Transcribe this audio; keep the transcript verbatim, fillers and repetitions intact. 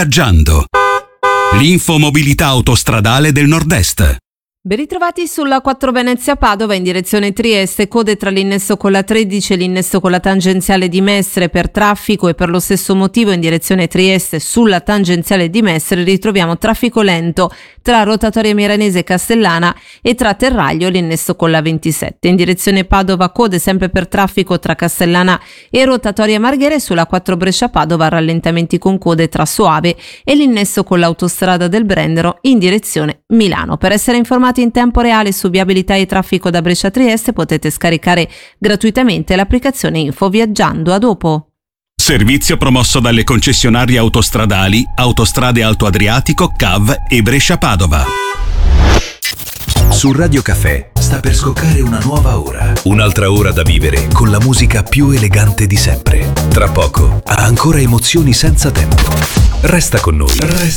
Viaggiando. L'infomobilità autostradale del Nord-Est. Ben ritrovati sulla quattro Venezia-Padova in direzione Trieste, code tra l'innesso con la tredici e l'innesso con la tangenziale di Mestre per traffico, e per lo stesso motivo in direzione Trieste sulla tangenziale di Mestre ritroviamo traffico lento tra rotatoria Miranese e Castellana e tra Terraglio e l'innesso con la ventisette. In direzione Padova code sempre per traffico tra Castellana e rotatoria Marghera, e sulla quattro Brescia-Padova rallentamenti con code tra Soave e l'innesso con l'autostrada del Brennero in direzione Milano. Per essere informati in tempo reale su viabilità e traffico da Brescia a Trieste potete scaricare gratuitamente l'applicazione Info Viaggiando. A dopo. Servizio promosso dalle concessionarie autostradali Autostrade Alto Adriatico, C A V e Brescia-Padova. Su Radio Caffè sta per scoccare una nuova ora. Un'altra ora da vivere con la musica più elegante di sempre. Tra poco ha ancora emozioni senza tempo. Resta con noi. Resta